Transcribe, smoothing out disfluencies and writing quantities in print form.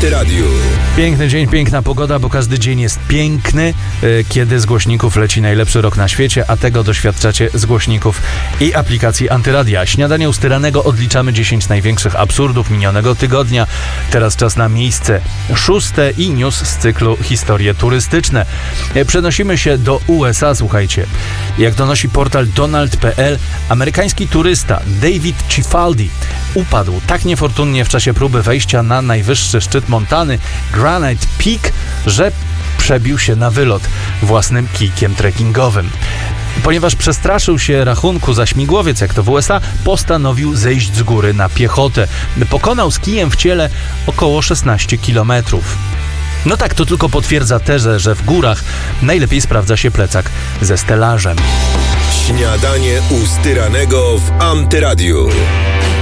Antyradiu. Piękny dzień, piękna pogoda, bo każdy dzień jest piękny, kiedy z głośników leci najlepszy rok na świecie, a tego doświadczacie z głośników i aplikacji Antyradia. Śniadanie ustyranego odliczamy 10 największych absurdów minionego tygodnia. Teraz czas na miejsce 6. i news z cyklu Historie turystyczne. Przenosimy się do USA, słuchajcie. Jak donosi portal Donald.pl, amerykański turysta David Cifaldi upadł tak niefortunnie w czasie próby wejścia na najwyższy szczyt Montany, Granite Peak, że przebił się na wylot własnym kijkiem trekkingowym. Ponieważ przestraszył się rachunku za śmigłowiec, jak to w USA, postanowił zejść z góry na piechotę. Pokonał z kijem w ciele około 16 kilometrów. No tak, to tylko potwierdza tezę, że w górach najlepiej sprawdza się plecak ze stelażem. Śniadanie ustyranego w Antyradiu.